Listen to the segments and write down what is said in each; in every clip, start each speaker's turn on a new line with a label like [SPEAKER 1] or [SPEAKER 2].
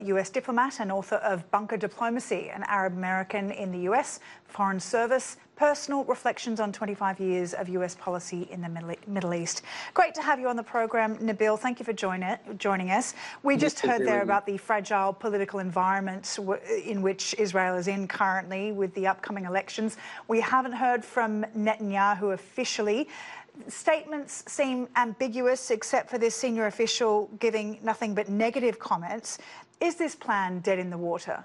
[SPEAKER 1] US diplomat and author of Bunker Diplomacy, an Arab American in the US Foreign Service, personal reflections on 25 years of US policy in the Middle East. Great to have you on the program, Nabil. Thank you for joining us. We just heard there about the fragile political environment in which Israel is in currently with the upcoming elections. We haven't heard from Netanyahu officially. Statements seem ambiguous, except for this senior official giving nothing but negative comments. Is this plan dead in the water?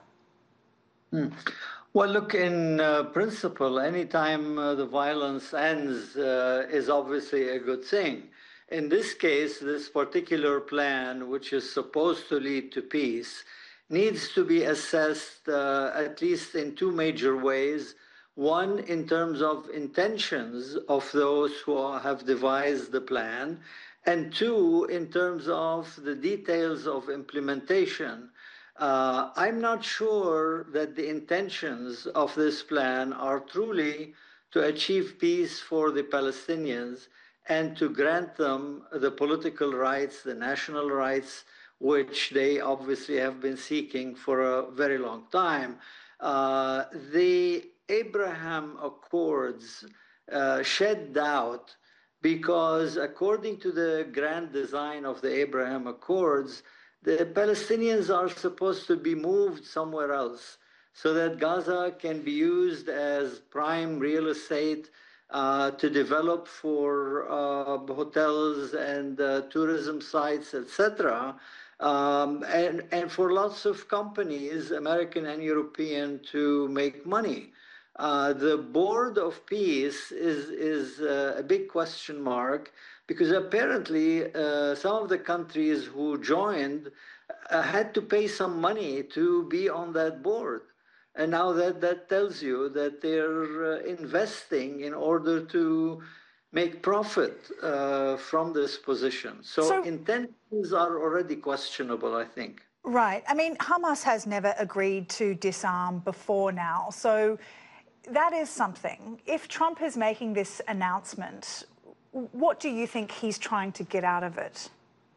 [SPEAKER 2] Well, look, in principle, anytime the violence ends is obviously a good thing. In this case, this particular plan, which is supposed to lead to peace, needs to be assessed at least in two major ways. One, in terms of intentions of those who have devised the plan, and two, in terms of the details of implementation. I'm not sure that the intentions of this plan are truly to achieve peace for the Palestinians and to grant them the political rights, the national rights, which they obviously have been seeking for a very long time. The Abraham Accords shed doubt because, according to the grand design of the Abraham Accords, the Palestinians are supposed to be moved somewhere else so that Gaza can be used as prime real estate to develop for hotels and tourism sites, etc. And for lots of companies, American and European, to make money. The Board of Peace is a big question mark because apparently some of the countries who joined had to pay some money to be on that board. And now that tells you that they're investing in order to make profit from this position. So intentions are already questionable, I think.
[SPEAKER 1] Right. I mean, Hamas has never agreed to disarm before now. So that is something. If Trump is making this announcement, what do you think he's trying to get out of it?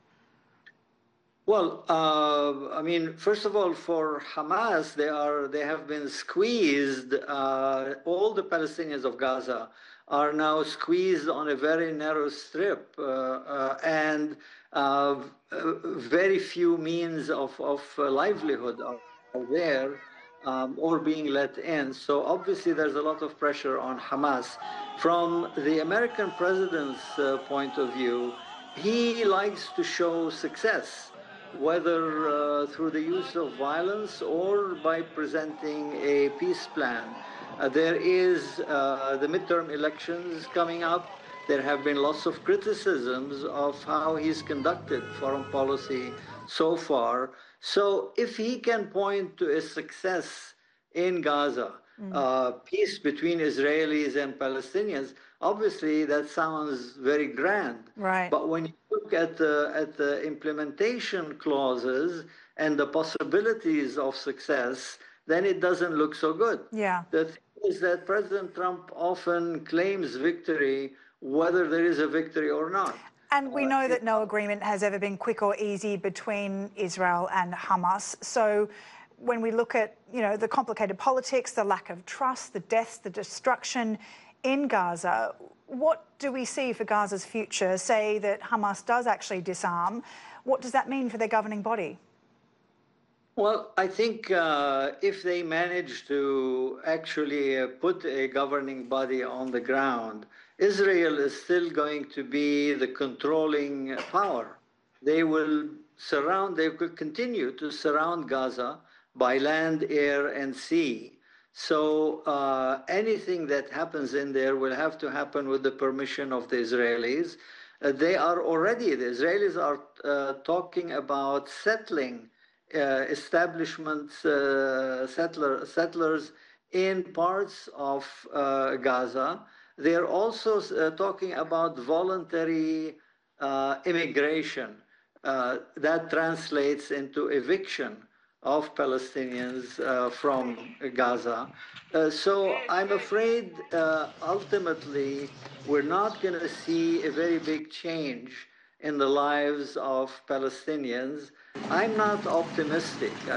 [SPEAKER 2] Well, I mean, first of all, for Hamas, they have been squeezed. All the Palestinians of Gaza are now squeezed on a very narrow strip, and very few means of livelihood are there. Or being let in. So obviously there's a lot of pressure on Hamas. From the American president's point of view, he likes to show success, whether through the use of violence or by presenting a peace plan. There is the midterm elections coming up. There have been lots of criticisms of how he's conducted foreign policy so far. So if he can point to a success in Gaza, peace between Israelis and Palestinians, obviously that sounds very grand.
[SPEAKER 1] Right.
[SPEAKER 2] But when you look at the implementation clauses and the possibilities of success, then it doesn't look so good.
[SPEAKER 1] Yeah.
[SPEAKER 2] The thing is that President Trump often claims victory, whether there is a victory or not.
[SPEAKER 1] And we know that no agreement has ever been quick or easy between Israel and Hamas. So when we look at, the complicated politics, the lack of trust, the deaths, the destruction in Gaza, what do we see for Gaza's future? Say that Hamas does actually disarm. What does that mean for their governing body?
[SPEAKER 2] Well, I think if they manage to actually put a governing body on the ground, Israel is still going to be the controlling power. They will continue to surround Gaza by land, air, and sea. So anything that happens in there will have to happen with the permission of the Israelis. The Israelis are talking about settling establishments, settlers in parts of Gaza. They're also talking about voluntary immigration. That translates into eviction of Palestinians from Gaza. So I'm afraid ultimately we're not going to see a very big change in the lives of Palestinians. I'm not optimistic.